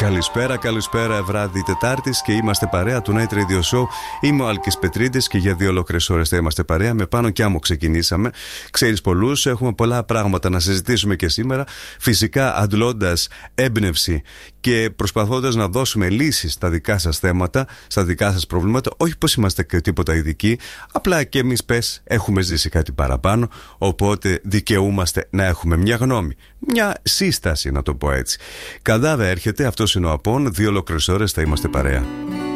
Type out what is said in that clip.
Καλησπέρα, βράδυ Τετάρτης και είμαστε παρέα του Night Radio Show. Είμαι ο Άλκης Πετρίδης και για 2 ολόκληρες ώρες θα είμαστε παρέα. Με Πάνο και Άμμο ξεκινήσαμε. Ξέρεις πολλούς, έχουμε πολλά πράγματα να συζητήσουμε και σήμερα. Φυσικά αντλώντας έμπνευση και προσπαθώντας να δώσουμε λύσεις στα δικά σας θέματα, στα δικά σας προβλήματα. Όχι πως είμαστε και τίποτα ειδικοί, απλά και εμείς έχουμε ζήσει κάτι παραπάνω. Οπότε δικαιούμαστε να έχουμε μια γνώμη, μια σύσταση, να το πω έτσι. Καντάβε έρχεται, αυτός είναι ο Απών. 2 ολόκληρες ώρες θα είμαστε παρέα.